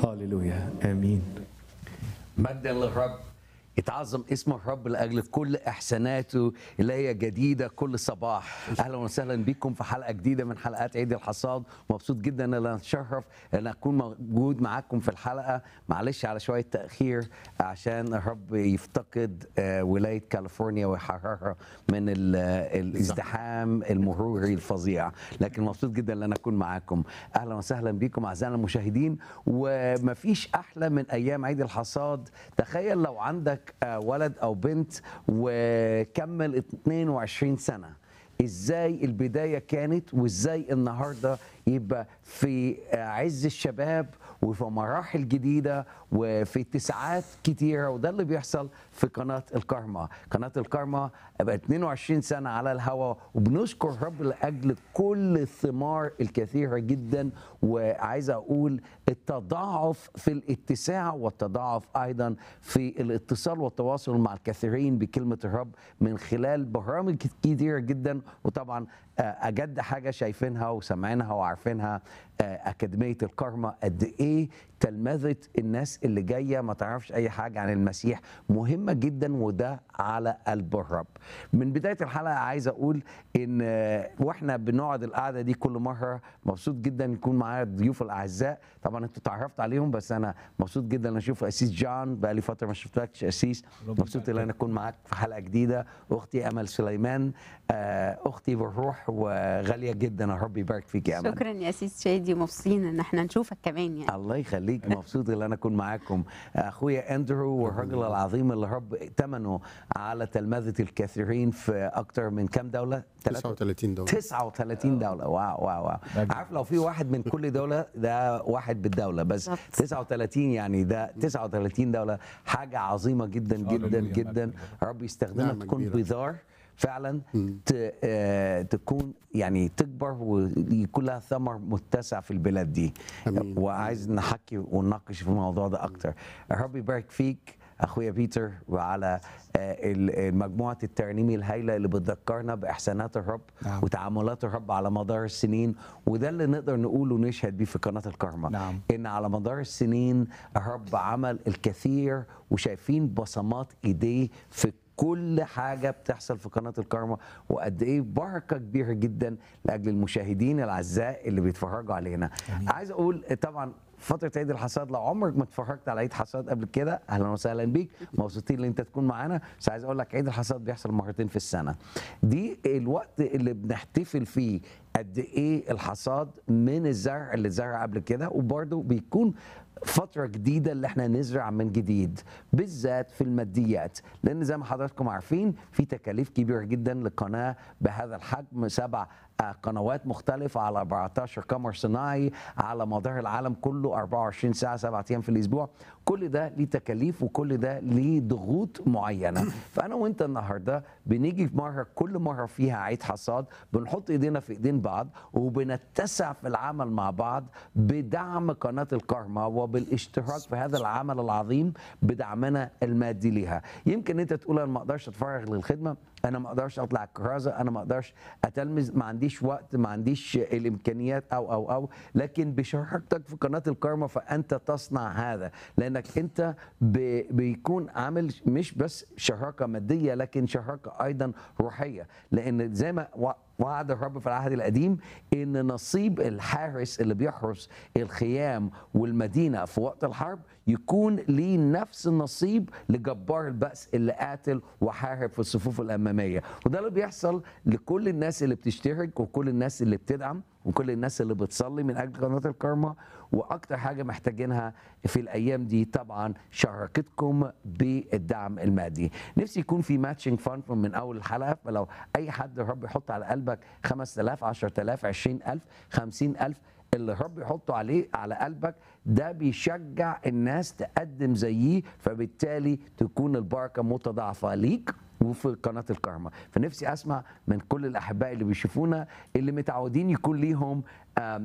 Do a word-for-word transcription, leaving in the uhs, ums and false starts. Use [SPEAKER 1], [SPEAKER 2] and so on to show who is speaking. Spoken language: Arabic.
[SPEAKER 1] هاليلويا امين.
[SPEAKER 2] مجدا للرب. يتعظم اسم الرب لاجل كل احساناته اللي هي جديده كل صباح. اهلا وسهلا بكم في حلقه جديده من حلقات عيد الحصاد. مبسوط جدا ان انا اتشرف ان اكون موجود معاكم في الحلقه. معلش على شويه تاخير عشان الرب يفتقد ولايه كاليفورنيا ويحررها من الازدحام المروري الفظيع، لكن مبسوط جدا ان انا اكون معاكم. اهلا وسهلا بكم اعزائنا المشاهدين. ومفيش احلى من ايام عيد الحصاد. تخيل لو عندك ولد او بنت وكمل اتنين وعشرين سنه، ازاي البدايه كانت وازاي النهارده يبقى في عز الشباب وفي مراحل جديده وفي اتساعات كتيره. وده اللي بيحصل في قناه الكارما. قناه الكارما بقى اتنين وعشرين سنه على الهواء، وبنشكر الرب لاجل كل الثمار الكثيره جدا. وعايز اقول التضاعف في الاتساع والتضاعف ايضا في الاتصال والتواصل مع الكثيرين بكلمه الرب من خلال برامج كتيره جدا. وطبعا اجد حاجه شايفينها وسامعينها وعارفينها اكاديميه الكارما، قد ايه تلمذت الناس اللي جايه ما تعرفش اي حاجه عن المسيح مهمه جدا، وده على قلب الرب. من بدايه الحلقه عايز اقول ان واحنا بنقعد القعده دي كل مره مبسوط جدا يكون معايا الضيوف الاعزاء. طبعا انتوا تعرفت عليهم بس انا مبسوط جدا ان اشوف اسيس جون، بقى لي فتره ما شفتكش اسيس. مبسوط ان انا اكون معاك في حلقه جديده. اختي امل سليمان، اختي بالروح وغاليه جدا، الرب يبارك فيك يا امل.
[SPEAKER 3] شكرا يا اسيس شادي، مبسوطين ان احنا نشوفك كمان يعني.
[SPEAKER 2] الله يخليك، مبسوط ان انا اكون معاكم. اخويا اندرو والراجل العظيم اللي الرب ائتمنه على تلمذه الكثيرين في اكتر من كام دوله؟
[SPEAKER 4] تسعة وثلاثين دوله.
[SPEAKER 2] تسعة وثلاثين دوله. واو واو واو. عارف لو في واحد من كل دوله ده واحد بالدوله، بس تسعة وثلاثين يعني ده تسعة وثلاثين دوله. حاجه عظيمه جدا جدا جدا. الرب يستخدمك تكون بذار فعلا تكون يعني تكبر ويكون لها ثمر متسع في البلاد دي. أمين. وعايز نحكي ونناقش في الموضوع ده اكتر. الرب يبارك فيك اخويا بيتر وعلى مجموعه الترنيم الهائله اللي بتذكرنا باحسانات الرب. نعم. وتعاملات الرب على مدار السنين. وده اللي نقدر نقول ونشهد بيه في قناه الكارما.
[SPEAKER 1] نعم.
[SPEAKER 2] ان على مدار السنين الرب عمل الكثير وشايفين بصمات ايديه في كل حاجة بتحصل في قناة الكارما، وقد ايه بركة كبيرة جدا لأجل المشاهدين الأعزاء اللي بيتفرجوا علينا. أمين. عايز أقول طبعا فترة عيد الحصاد، لو عمرك ما اتفرجت على عيد حصاد قبل كده أهلا وسهلا بيك، مبسوطين ان انت تكون معانا. بس عايز أقول لك عيد الحصاد بيحصل مرتين في السنة. دي الوقت اللي بنحتفل فيه قد ايه الحصاد من الزرع اللي اتزرع قبل كده، وبرده بيكون فترة جديدة اللي احنا نزرع من جديد، بالذات في الماديات. لأن زي ما حضراتكم عارفين في تكاليف كبيرة جدا لقناة بهذا الحجم، سبع قنوات مختلفة على أربعتاشر قمر صناعي على مدار العالم كله، أربعة وعشرين ساعة سبعة أيام في الأسبوع. كل ده ليه تكاليف وكل ده ليه ضغوط معينة. فأنا وأنت النهاردة بنيجي مرة كل مرة فيها عيد حصاد بنحط إيدينا في إيدين بعض وبنتسع في العمل مع بعض بدعم قناة الكارما وبالاشتراك في هذا العمل العظيم بدعمنا المادي ليها. يمكن أنت تقول أنا ما أقدرش أتفرغ للخدمة، أنا ما أقدرش أطلع الكرازة، أنا ما أقدرش أتلمذ، ما عنديش وقت، ما عنديش الإمكانيات أو أو أو لكن بشراكتك في قناة الكارما فأنت تصنع هذا، لأنك أنت بيكون عامل مش بس شراكة مادية لكن شراكة أيضا روحية. لأن زي ما وعد الرب في العهد القديم ان نصيب الحارس اللي بيحرس الخيام والمدينه في وقت الحرب يكون ليه نفس النصيب لجبار البأس اللي قاتل وحارب في الصفوف الاماميه. وده اللي بيحصل لكل الناس اللي بتشترك وكل الناس اللي بتدعم وكل الناس اللي بتصلي من اجل قناه الكارما. واكتر حاجه محتاجينها في الايام دي طبعا شراكتكم بالدعم المادي. نفسي يكون في ماتشنج فاند من اول الحلقه، فلو اي حد الرب يحط على قلبك خمسة آلاف عشرة آلاف عشرين ألف خمسين ألف اللي الرب يحطه عليه على قلبك ده بيشجع الناس تقدم زيه، فبالتالي تكون البركه متضاعفه ليك وفي قناه الكارما. فنفسي اسمع من كل الاحباء اللي بيشوفونا اللي متعودين يكون ليهم